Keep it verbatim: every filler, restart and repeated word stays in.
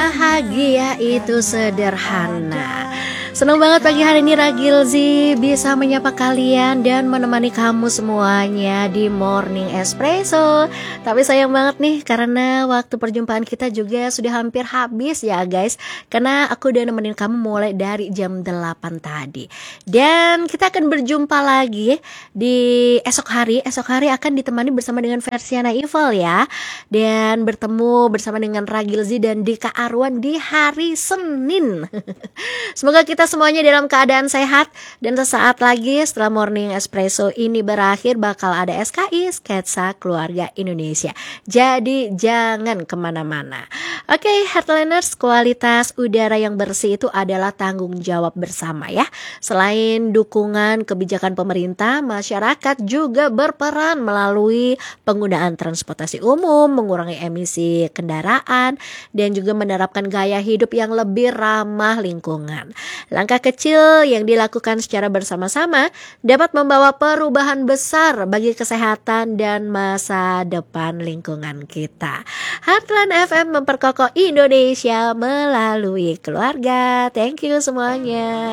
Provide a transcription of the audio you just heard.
Bahagia itu sederhana. Senang banget pagi hari ini Ragilzi bisa menyapa kalian dan menemani kamu semuanya di Morning Espresso. Tapi sayang banget nih karena waktu perjumpaan kita juga sudah hampir habis ya guys. Karena aku udah nemenin kamu mulai dari jam delapan tadi. Dan kita akan berjumpa lagi di esok hari. Esok hari akan ditemani bersama dengan Versiana Evil ya. Dan bertemu bersama dengan Ragilzi dan Dika Arwan di hari Senin. Semoga kita semuanya dalam keadaan sehat. Dan sesaat lagi setelah Morning Espresso ini berakhir bakal ada S K I Sketsa Keluarga Indonesia. Jadi jangan kemana-mana. Oke okay, Heartliners, kualitas udara yang bersih itu adalah tanggung jawab bersama ya. Selain dukungan kebijakan pemerintah, masyarakat juga berperan melalui penggunaan transportasi umum, mengurangi emisi kendaraan, dan juga menerapkan gaya hidup yang lebih ramah lingkungan. Langkah kecil yang dilakukan secara bersama-sama dapat membawa perubahan besar bagi kesehatan dan masa depan lingkungan kita. Heartland F M memperkokoh Indonesia melalui keluarga. Thank you semuanya.